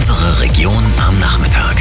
Unsere Region am Nachmittag.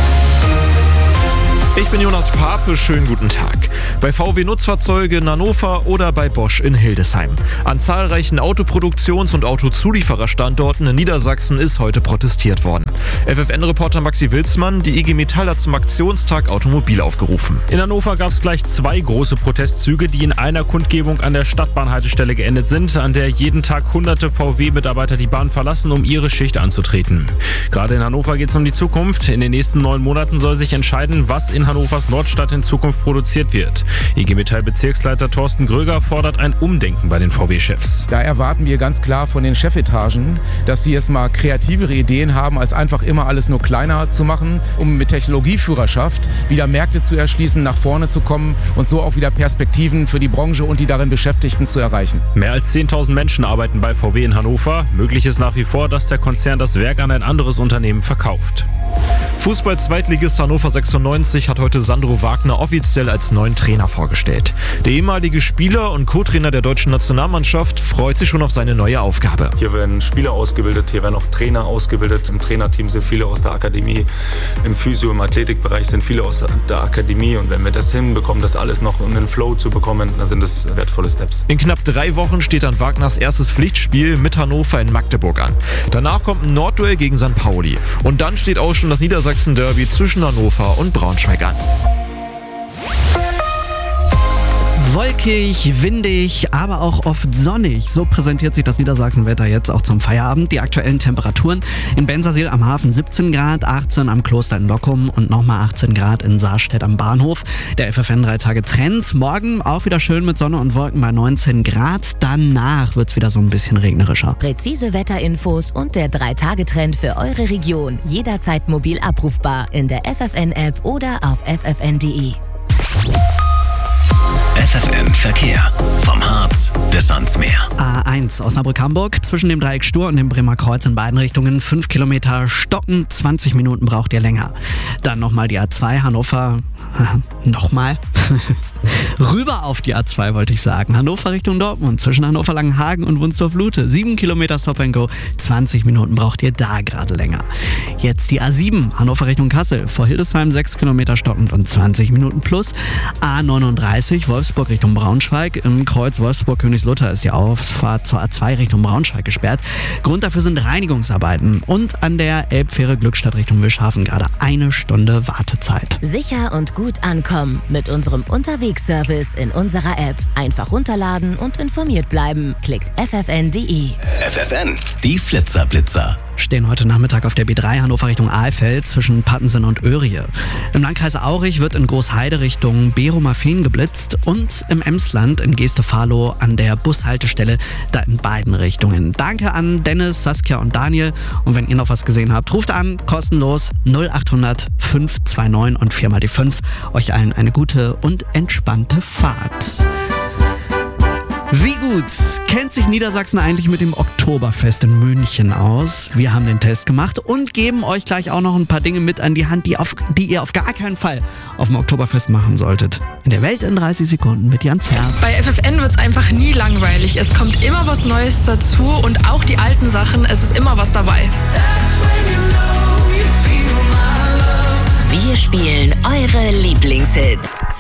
Ich bin Jonas Pape, schönen guten Tag. Bei VW Nutzfahrzeuge in Hannover oder bei Bosch in Hildesheim. An zahlreichen Autoproduktions- und Autozuliefererstandorten in Niedersachsen ist heute protestiert worden. FFN-Reporter Maxi Wilsmann, die IG Metall hat zum Aktionstag Automobil aufgerufen. In Hannover gab es gleich 2 große Protestzüge, die in einer Kundgebung an der Stadtbahnhaltestelle geendet sind, an der jeden Tag hunderte VW-Mitarbeiter die Bahn verlassen, um ihre Schicht anzutreten. Gerade in Hannover geht es um die Zukunft. In den nächsten 9 Monaten soll sich entscheiden, was in Hannovers Nordstadt in Zukunft produziert wird. IG Metall-Bezirksleiter Thorsten Gröger fordert ein Umdenken bei den VW-Chefs. Da erwarten wir ganz klar von den Chefetagen, dass sie jetzt mal kreativere Ideen haben, als einfach immer alles nur kleiner zu machen, um mit Technologieführerschaft wieder Märkte zu erschließen, nach vorne zu kommen und so auch wieder Perspektiven für die Branche und die darin Beschäftigten zu erreichen. Mehr als 10.000 Menschen arbeiten bei VW in Hannover. Möglich ist nach wie vor, dass der Konzern das Werk an ein anderes Unternehmen verkauft. Fußball-Zweitligist Hannover 96 hat heute Sandro Wagner offiziell als neuen Trainer vorgestellt. Der ehemalige Spieler und Co-Trainer der deutschen Nationalmannschaft freut sich schon auf seine neue Aufgabe. Hier werden Spieler ausgebildet, hier werden auch Trainer ausgebildet. Im Trainerteam sind viele aus der Akademie, im Physio-, im Athletikbereich sind viele aus der Akademie. Und wenn wir das hinbekommen, das alles noch in den Flow zu bekommen, dann sind das wertvolle Steps. In knapp 3 Wochen steht dann Wagners erstes Pflichtspiel mit Hannover in Magdeburg an. Danach kommt ein Nordduell gegen St. Pauli. Und dann steht auch schon das Niedersachsen-Derby zwischen Hannover und Braunschweig an. Wolkig, windig, aber auch oft sonnig. So präsentiert sich das Niedersachsenwetter jetzt auch zum Feierabend. Die aktuellen Temperaturen in Bensersiel am Hafen 17 Grad, 18 am Kloster in Lockum und nochmal 18 Grad in Saarstedt am Bahnhof. Der FFN 3-Tage-Trend. Morgen auch wieder schön mit Sonne und Wolken bei 19 Grad. Danach wird es wieder so ein bisschen regnerischer. Präzise Wetterinfos und der 3-Tage-Trend für eure Region. Jederzeit mobil abrufbar in der FFN-App oder auf ffn.de. FFN Verkehr. Vom Harz bis ans Meer. A1 Osnabrück-Hamburg zwischen dem Dreieck Stur und dem Bremer Kreuz in beiden Richtungen 5 Kilometer stocken, 20 Minuten braucht ihr länger. Dann nochmal die A2 Hannover, nochmal, rüber auf die A2 wollte ich sagen. Hannover Richtung Dortmund zwischen Hannover-Langenhagen und Wunstorf-Lute. 7 Kilometer Stop and Go, 20 Minuten braucht ihr da gerade länger. Jetzt die A7 Hannover Richtung Kassel, vor Hildesheim 6 Kilometer stockend und 20 Minuten plus. A39 Wolfsburg Richtung Braunschweig, im Kreuz Wolfsburg-Königslutter ist die Ausfahrt zur A2 Richtung Braunschweig gesperrt. Grund dafür sind Reinigungsarbeiten und an der Elbfähre Glückstadt Richtung Wischhafen gerade 1 Stunde Wartezeit. Sicher und gut ankommen mit unserem Unterwegsservice in unserer App. Einfach runterladen und informiert bleiben. Klickt ffn.de. FFN, die Flitzer-Blitzer. Stehen heute Nachmittag auf der B3 Hannover Richtung Ahlfeld zwischen Pattensen und Öhrie. Im Landkreis Aurich wird in Großheide Richtung Berumerfehn geblitzt und im Emsland in Geestefahlow an der Bushaltestelle, da in beiden Richtungen. Danke an Dennis, Saskia und Daniel. Und wenn ihr noch was gesehen habt, ruft an, kostenlos 0800 529 und 4 mal die 5. Euch allen eine gute und entspannte Fahrt. Wie gut kennt sich Niedersachsen eigentlich mit dem Oktoberfest in München aus? Wir haben den Test gemacht und geben euch gleich auch noch ein paar Dinge mit an die Hand, die ihr auf gar keinen Fall auf dem Oktoberfest machen solltet. In der Welt in 30 Sekunden mit Jan Zerr. Bei FFN wird es einfach nie langweilig. Es kommt immer was Neues dazu und auch die alten Sachen, es ist immer was dabei. Wir spielen eure Lieblingshits.